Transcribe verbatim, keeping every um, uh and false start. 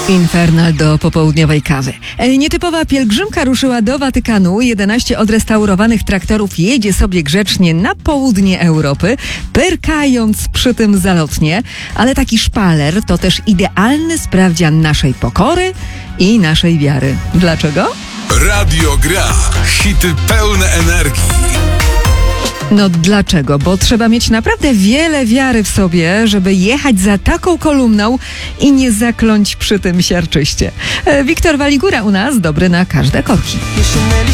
Infernal do popołudniowej kawy. Nietypowa pielgrzymka ruszyła do Watykanu. jedenaście odrestaurowanych traktorów jedzie sobie grzecznie na południe Europy, pyrkając przy tym zalotnie. Ale taki szpaler to też idealny sprawdzian naszej pokory i naszej wiary. Dlaczego? Radio Gra. Hity pełne energii. No dlaczego? Bo trzeba mieć naprawdę wiele wiary w sobie, żeby jechać za taką kolumną i nie zakląć przy tym siarczyście. E, Wiktor Waligura u nas, dobry na każde korki.